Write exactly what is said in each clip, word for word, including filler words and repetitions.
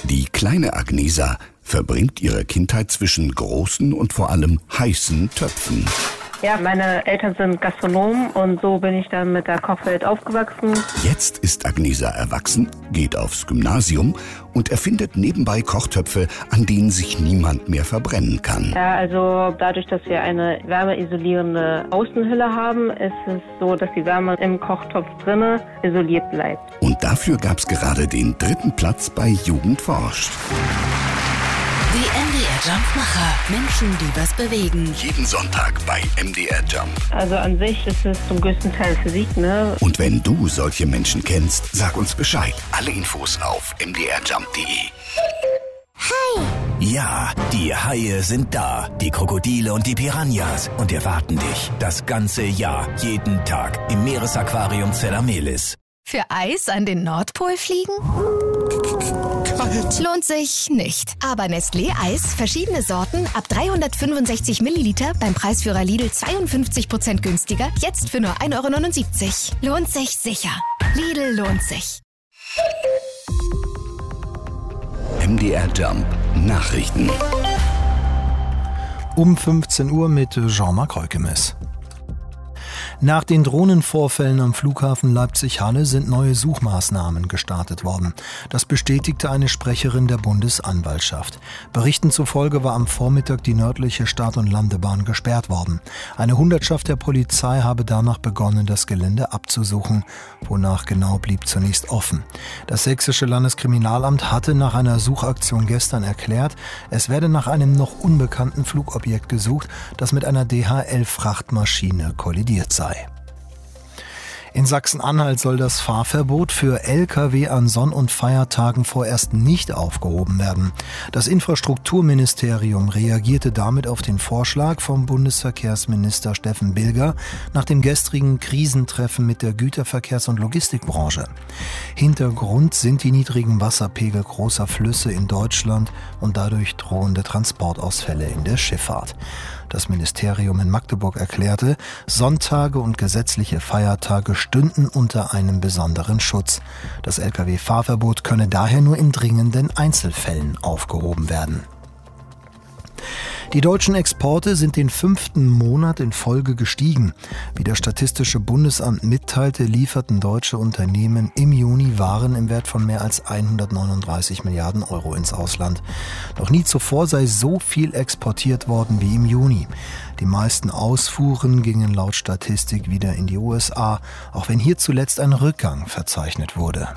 Die kleine Agnesa verbringt ihre Kindheit zwischen großen und vor allem heißen Töpfen. Ja, meine Eltern sind Gastronomen und so bin ich dann mit der Kochwelt aufgewachsen. Jetzt ist Agnesa erwachsen, geht aufs Gymnasium und erfindet nebenbei Kochtöpfe, an denen sich niemand mehr verbrennen kann. Ja, also dadurch, dass wir eine wärmeisolierende Außenhülle haben, ist es so, dass die Wärme im Kochtopf drinne isoliert bleibt. Und dafür gab es gerade den dritten Platz bei Jugend forscht. Die M D R-Jump-Macher. Menschen, die was bewegen. Jeden Sonntag bei M D R Jump. Also an sich ist es zum größten Teil Physik, ne? Und wenn du solche Menschen kennst, sag uns Bescheid. Alle Infos auf m d r jump punkt d e. Hai! Ja, die Haie sind da. Die Krokodile und die Piranhas. Und erwarten dich das ganze Jahr, jeden Tag im Meeresaquarium Zellamelis. Für Eis an den Nordpol fliegen? Kalt. Lohnt sich nicht. Aber Nestlé Eis, verschiedene Sorten, ab dreihundertfünfundsechzig Milliliter, beim Preisführer Lidl zweiundfünfzig Prozent günstiger, jetzt für nur ein Euro neunundsiebzig. Lohnt sich sicher. Lidl lohnt sich. M D R Jump Nachrichten. Um fünfzehn Uhr mit Jean-Marc Reukemes. Nach den Drohnenvorfällen am Flughafen Leipzig-Halle sind neue Suchmaßnahmen gestartet worden. Das bestätigte eine Sprecherin der Bundesanwaltschaft. Berichten zufolge war am Vormittag die nördliche Start- und Landebahn gesperrt worden. Eine Hundertschaft der Polizei habe danach begonnen, das Gelände abzusuchen. Wonach genau, blieb zunächst offen. Das Sächsische Landeskriminalamt hatte nach einer Suchaktion gestern erklärt, es werde nach einem noch unbekannten Flugobjekt gesucht, das mit einer D H L-Frachtmaschine kollidiert sei. In Sachsen-Anhalt soll das Fahrverbot für L K W an Sonn- und Feiertagen vorerst nicht aufgehoben werden. Das Infrastrukturministerium reagierte damit auf den Vorschlag vom Bundesverkehrsminister Steffen Bilger nach dem gestrigen Krisentreffen mit der Güterverkehrs- und Logistikbranche. Hintergrund sind die niedrigen Wasserpegel großer Flüsse in Deutschland und dadurch drohende Transportausfälle in der Schifffahrt. Das Ministerium in Magdeburg erklärte, Sonntage und gesetzliche Feiertage stünden unter einem besonderen Schutz. Das L K W-Fahrverbot könne daher nur in dringenden Einzelfällen aufgehoben werden. Die deutschen Exporte sind den fünften Monat in Folge gestiegen. Wie das Statistische Bundesamt mitteilte, lieferten deutsche Unternehmen im Juni Waren im Wert von mehr als hundertneununddreißig Milliarden Euro ins Ausland. Noch nie zuvor sei so viel exportiert worden wie im Juni. Die meisten Ausfuhren gingen laut Statistik wieder in die U S A, auch wenn hier zuletzt ein Rückgang verzeichnet wurde.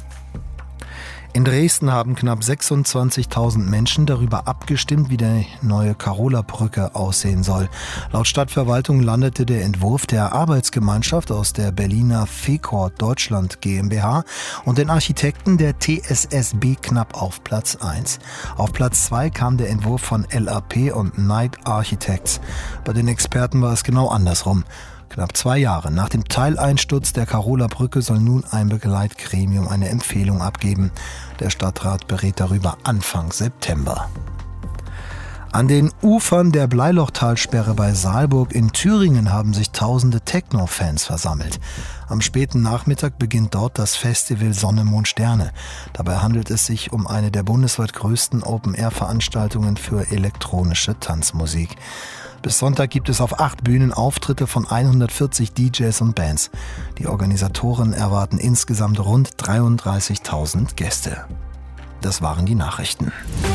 In Dresden haben knapp sechsundzwanzigtausend Menschen darüber abgestimmt, wie die neue Karola-Brücke aussehen soll. Laut Stadtverwaltung landete der Entwurf der Arbeitsgemeinschaft aus der Berliner Fecor Deutschland GmbH und den Architekten der T S S B knapp auf Platz eins. Auf Platz zwei kam der Entwurf von L A P und Knight Architects. Bei den Experten war es genau andersrum. Knapp zwei Jahre nach dem Teileinsturz der Karola-Brücke soll nun ein Begleitgremium eine Empfehlung abgeben. Der Stadtrat berät darüber Anfang September. An den Ufern der Bleilochtalsperre bei Saalburg in Thüringen haben sich tausende Techno-Fans versammelt. Am späten Nachmittag beginnt dort das Festival Sonne, Mond, Sterne. Dabei handelt es sich um eine der bundesweit größten Open-Air-Veranstaltungen für elektronische Tanzmusik. Bis Sonntag gibt es auf acht Bühnen Auftritte von hundertvierzig D Js und Bands. Die Organisatoren erwarten insgesamt rund dreiunddreißigtausend Gäste. Das waren die Nachrichten.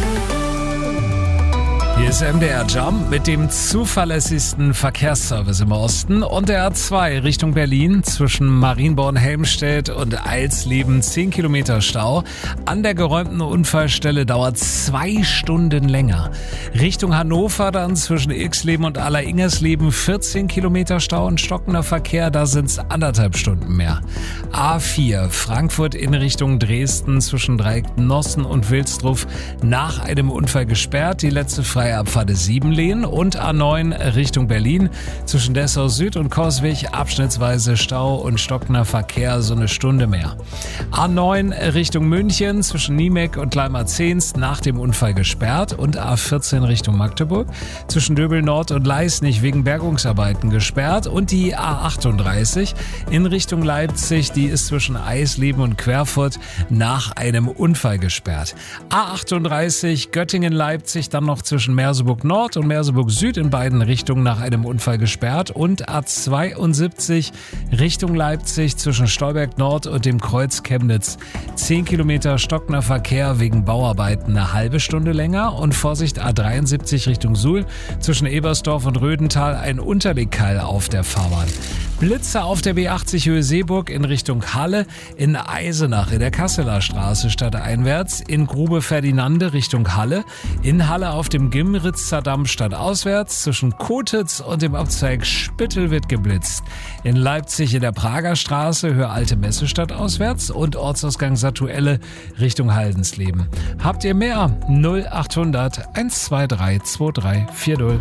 Hier ist M D R Jump mit dem zuverlässigsten Verkehrsservice im Osten und der A zwei Richtung Berlin zwischen Marienborn-Helmstedt und Eilsleben zehn Kilometer Stau. An der geräumten Unfallstelle dauert zwei Stunden länger. Richtung Hannover dann zwischen Ilksleben und Aller-Ingersleben vierzehn Kilometer Stau und stockender Verkehr, da sind es anderthalb Stunden mehr. A vier Frankfurt in Richtung Dresden zwischen Dreieck Nossen und Wilsdruf nach einem Unfall gesperrt. Die letzte freie Weiherpfade Siebenlehen und A neun Richtung Berlin. Zwischen Dessau Süd und Coswig abschnittsweise Stau und stockender Verkehr, so eine Stunde mehr. A neun Richtung München zwischen Niemek und Gleimar-Zehnst nach dem Unfall gesperrt und A vierzehn Richtung Magdeburg zwischen Döbel Nord und Leisnig wegen Bergungsarbeiten gesperrt und die A achtunddreißig in Richtung Leipzig, die ist zwischen Eisleben und Querfurt nach einem Unfall gesperrt. A achtunddreißig Göttingen-Leipzig dann noch zwischen Merseburg Nord und Merseburg Süd in beiden Richtungen nach einem Unfall gesperrt und A zweiundsiebzig Richtung Leipzig zwischen Stolberg Nord und dem Kreuz Chemnitz. zehn Kilometer stockender Verkehr wegen Bauarbeiten eine halbe Stunde länger und Vorsicht A dreiundsiebzig Richtung Suhl zwischen Ebersdorf und Rödental ein Unterlegkeil auf der Fahrbahn. Blitzer auf der B achtzig Höhe Seeburg in Richtung Halle, in Eisenach in der Kasseler Straße stadteinwärts, in Grube Ferdinande Richtung Halle, in Halle auf dem Gimritzer Damm stadtauswärts, zwischen Kotitz und dem Abzweig Spittel wird geblitzt. In Leipzig in der Prager Straße Höhe Alte Messe stadtauswärts und Ortsausgang Satuelle Richtung Haldensleben. Habt ihr mehr? null achthundert eins zwei drei zwei drei vier null.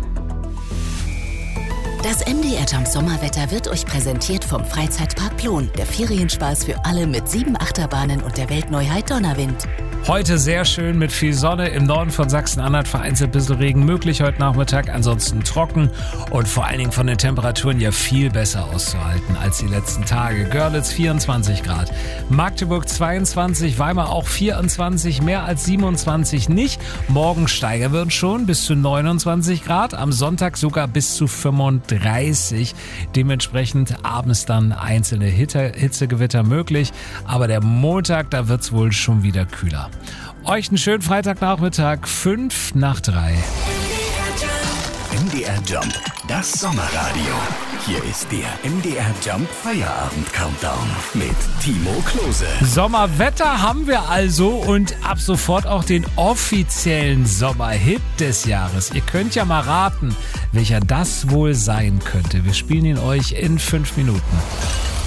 Das M D R Jump Sommerwetter wird euch präsentiert vom Freizeitpark Plon. Der Ferienspaß für alle mit sieben Achterbahnen und der Weltneuheit Donnerwind. Heute sehr schön mit viel Sonne. Im Norden von Sachsen-Anhalt vereinzelt ein bisschen Regen möglich heute Nachmittag. Ansonsten trocken und vor allen Dingen von den Temperaturen ja viel besser auszuhalten als die letzten Tage. Görlitz vierundzwanzig Grad, Magdeburg zweiundzwanzig, Weimar auch vierundzwanzig, mehr als siebenundzwanzig nicht. Morgen steigern wir uns schon bis zu neunundzwanzig Grad, am Sonntag sogar bis zu fünfunddreißig. Dementsprechend abends dann einzelne Hitte, Hitzegewitter möglich. Aber der Montag, da wird es wohl schon wieder kühler. Euch einen schönen Freitagnachmittag, fünf nach drei. M D R Jump, das Sommerradio. Hier ist der M D R Jump Feierabend Countdown mit Timo Klose. Sommerwetter haben wir also und ab sofort auch den offiziellen Sommerhit des Jahres. Ihr könnt ja mal raten, welcher das wohl sein könnte. Wir spielen ihn euch in fünf Minuten.